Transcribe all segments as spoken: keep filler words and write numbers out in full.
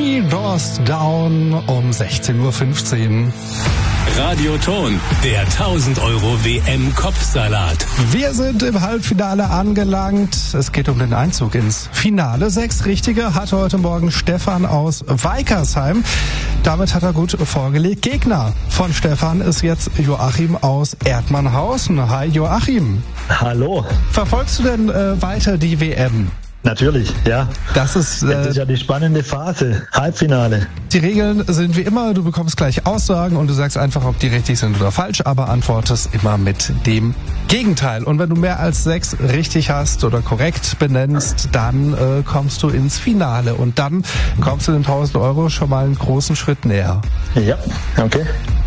Three Doors Down um sechzehn Uhr fünfzehn. Radioton, der tausend Euro W M-Kopfsalat. Wir sind im Halbfinale angelangt. Es geht um den Einzug ins Finale. Sechs Richtige hatte heute Morgen Stefan aus Weikersheim. Damit hat er gut vorgelegt. Gegner von Stefan ist jetzt Joachim aus Erdmannhausen. Hi Joachim. Hallo. Verfolgst du denn äh, weiter die W M? Natürlich, ja. Das ist, äh, das ist ja die spannende Phase, Halbfinale. Die Regeln sind wie immer, du bekommst gleich Aussagen und du sagst einfach, ob die richtig sind oder falsch, aber antwortest immer mit dem Gegenteil. Und wenn du mehr als sechs richtig hast oder korrekt benennst, dann äh, kommst du ins Finale und dann kommst du den tausend Euro schon mal einen großen Schritt näher. Ja, okay.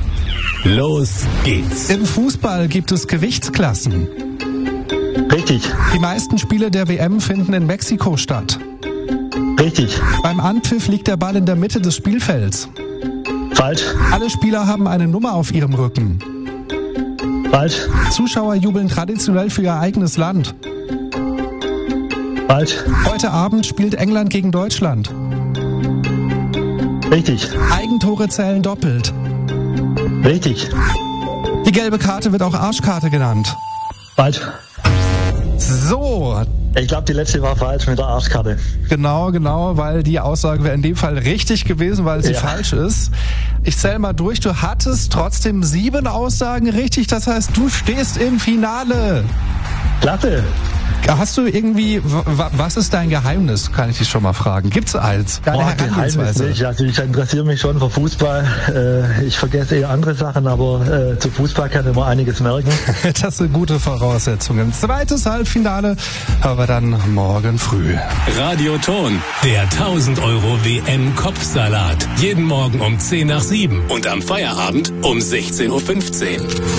Los geht's. Im Fußball gibt es Gewichtsklassen. Richtig. Die meisten Spiele der W M finden in Mexiko statt. Richtig. Beim Anpfiff liegt der Ball in der Mitte des Spielfelds. Falsch. Alle Spieler haben eine Nummer auf ihrem Rücken. Falsch. Zuschauer jubeln traditionell für ihr eigenes Land. Falsch. Heute Abend spielt England gegen Deutschland. Richtig. Eigentore zählen doppelt. Richtig. Die gelbe Karte wird auch Arschkarte genannt. Falsch. So. Ich glaube, die letzte war falsch mit der Arschkarte. Genau, genau, weil die Aussage wäre in dem Fall richtig gewesen, weil sie ja. falsch ist. Ich zähle mal durch. Du hattest trotzdem sieben Aussagen richtig. Das heißt, du stehst im Finale. Klasse. Hast du irgendwie, was ist dein Geheimnis, kann ich dich schon mal fragen? Gibt's eins? Deine Boah, Geheimnis nicht. Also ich interessiere mich schon für Fußball. Äh, ich vergesse eher andere Sachen, aber äh, zu Fußball kann ich mir einiges merken. Das sind gute Voraussetzungen. Zweites Halbfinale hören wir dann morgen früh. Radioton, der tausend Euro W M-Kopfsalat. Jeden Morgen um zehn nach sieben und am Feierabend um sechzehn Uhr fünfzehn.